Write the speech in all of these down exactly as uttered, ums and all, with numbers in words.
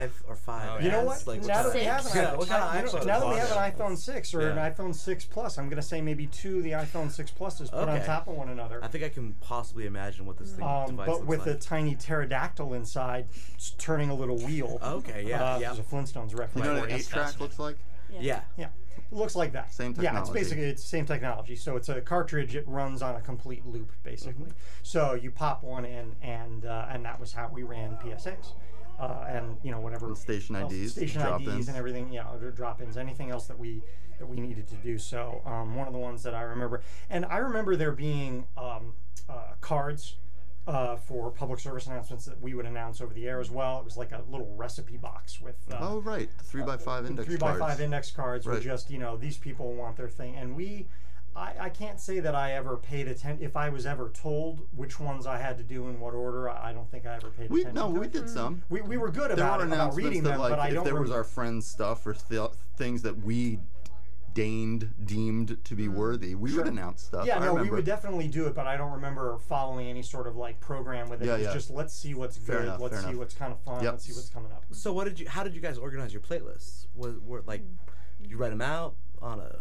or five. Oh, You know what? Like, now that we have an, yeah, what kind of I- you know, iPhone now that we is have an it? iPhone six or Yeah. an iPhone six Plus, I'm gonna say maybe two of the iPhone six Pluses put on Okay. top of one another. I think I can possibly imagine what this thing Um, device but looks with like. a tiny pterodactyl inside, s- turning a little wheel. Okay, yeah, uh, yeah. There's a Flintstones reference. You know what for an you. eight track looks like? Yeah. Yeah, it looks like that. Same Yeah, it's technology. basically it's the same technology. So it's a cartridge. It runs on a complete loop, basically. Mm-hmm. So you pop one in, and uh, and that was how we ran P S X. Uh, and you know whatever And station else- I Ds, station I Ds, drop-ins. and everything. Yeah, or drop-ins, anything else that we that we needed to do. So um, one of the ones that I remember, and I remember there being um, uh, cards uh, for public service announcements that we would announce over the air as well. It was like a little recipe box with. Uh, Oh, right. The three by five index three cards. by five index cards were Right. just, you know, these people want their thing, and we. I, I can't say that I ever paid attention. If I was ever told which ones I had to do in what order, I I don't think I ever paid We, attention. no, to we it. did some. We, we were good There about were it, about announcements reading that, them, like, but I if don't. there was rem- our friends' stuff or th- things that we deigned, deemed to be worthy, we would announce stuff. yeah, I no, we remember. would definitely do it, but I don't remember following any sort of like program with it. Yeah, it was yeah. just let's see what's Fair good, enough, let's fair see enough. what's kind of fun, Yep. let's see what's coming up. So what did you? How did you guys organize your playlists? Was were like you write them out on a?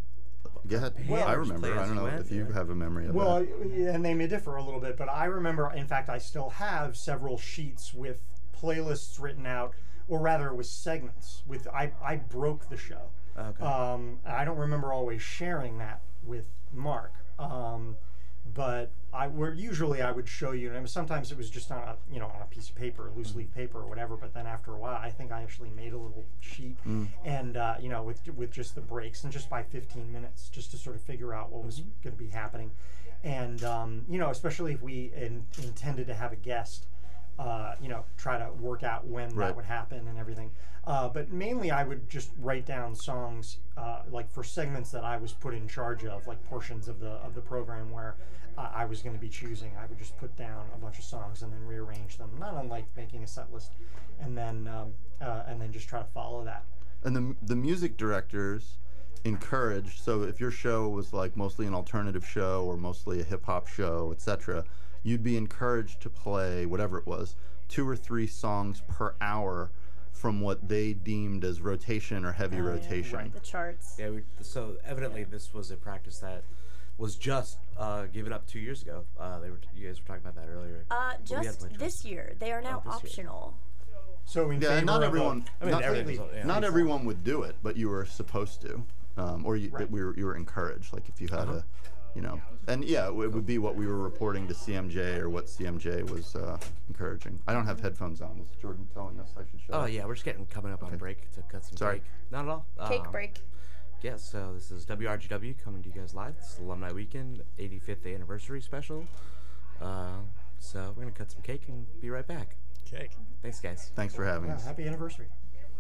Go ahead. Well, I just remember. play I as don't you know went, if you yeah. have a memory of Well, that. yeah, and they may differ a little bit, but I remember, in fact, I still have several sheets with playlists written out, or rather, with segments. With I, I broke the show. Okay. Um, I don't remember always sharing that with Mark, um, but I where usually I would show you, and sometimes it was just on a you know on a piece of paper, loose leaf paper or whatever. But then after a while, I think I actually made a little sheet, and uh, you know with with just the breaks and just by fifteen minutes, just to sort of figure out what was going to be happening, and um, you know especially if we in, intended to have a guest. Uh, you know, try to work out when Right. that would happen and everything. Uh, but mainly, I would just write down songs, uh, like for segments that I was put in charge of, like portions of the of the program where uh, I was going to be choosing. I would just put down a bunch of songs and then rearrange them, not unlike making a set list, and then um, uh, and then just try to follow that. And the the music directors encouraged. So if your show was like mostly an alternative show or mostly a hip hop show, et cetera, you'd be encouraged to play whatever it was, two or three songs per hour from what they deemed as rotation or heavy Oh, yeah. rotation. The charts. Yeah. We, so evidently, this was a practice that was just uh, given up two years ago. Uh, they were you guys were talking about that earlier. Uh, But we had just no choice. this year. They are now Oh, this year. optional. So in Yeah, favor and not of a- everyone. I mean, not, everything was- yeah. not everyone would do it, but you were supposed to, um, or you, Right. that we were, you were encouraged. Like if you had Uh-huh. a, you know, and yeah, it would be what we were reporting to C M J or what C M J was uh, encouraging. I don't have headphones on. Is Jordan telling us I should show? Oh up? yeah, we're just getting coming up on Okay. break to cut some Sorry. cake. Not at all. Cake Um, break. Yeah, so this is W R G W coming to you guys live. This is Alumni Weekend, eighty-fifth anniversary special. Uh, so we're gonna cut some cake and be right back. Cake. Thanks, guys. Thanks for having Yeah, us. happy anniversary.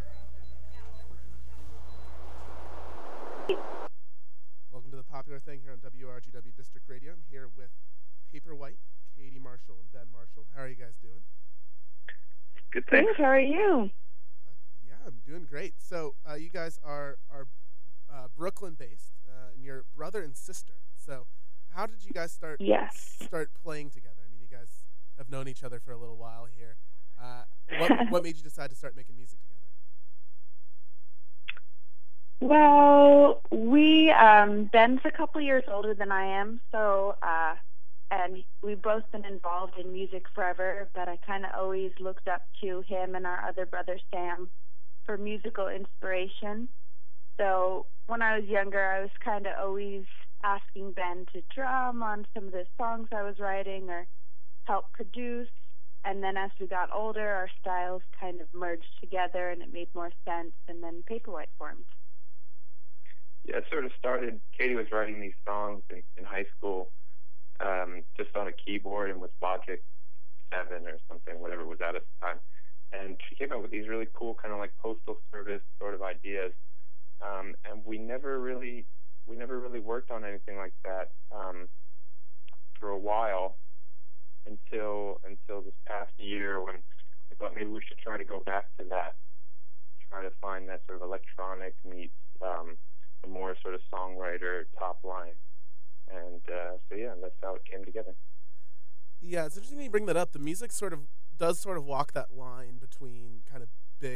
Welcome to the popular thing here on W R G W District Radio. I'm here with Paperwhite, Katie Marshall, and Ben Marshall. How are you guys doing? Good, thanks. How are you? Uh, yeah, I'm doing great. So uh, you guys are are uh, Brooklyn-based, uh, and you're brother and sister. So how did you guys start Yes. start playing together? I mean, you guys have known each other for a little while here. Uh, what what made you decide to start making music together? Well, we um, Ben's a couple years older than I am, so uh, and we've both been involved in music forever. But I kind of always looked up to him and our other brother Sam for musical inspiration. So when I was younger, I was kind of always asking Ben to drum on some of the songs I was writing or help produce. And then as we got older, our styles kind of merged together and it made more sense, and then Paperwhite formed. Yeah, it sort of started, Katie was writing these songs in, in high school um, just on a keyboard and with Logic seven or something, whatever was out at the time. And she came up with these really cool kind of like postal service sort of ideas. Um, and we never really, we never really worked on anything like that um, for a while until until this past year when we thought maybe we should try to go back to that, try to find that sort of electronic meets um, a more sort of songwriter top line. And uh, so, yeah, that's how it came together. Yeah, it's interesting that you bring that up. The music sort of does sort of walk that line between kind of